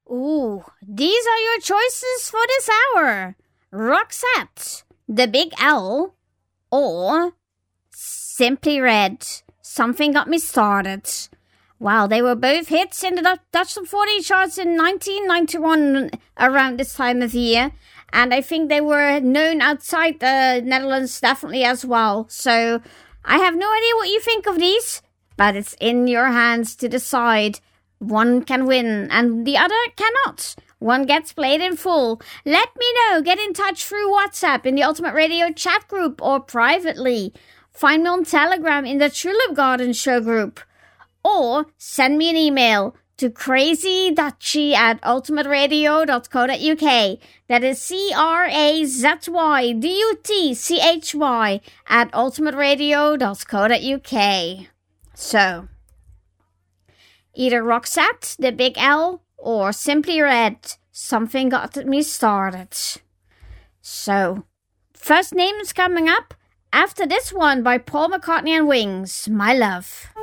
Ooh, these are your choices for this hour. Roxette, The Big L, or Simply Red, Something Got Me Started. Wow, they were both hits in the Dutch Top 40 charts in 1991 around this time of year. And I think they were known outside the Netherlands definitely as well. So I have no idea what you think of these, but it's in your hands to decide. One can win and the other cannot. One gets played in full. Let me know. Get in touch through WhatsApp in the Ultimate Radio chat group or privately. Find me on Telegram in the Tulip Garden show group. Or send me an email to crazyduchy@ultimateradio.co.uk. That is crazyduchy@ultimateradio.co.uk. So, either Roxette, The Big L, or Simply Red, Something Got Me Started. So, first name is coming up after this one by Paul McCartney and Wings, My Love.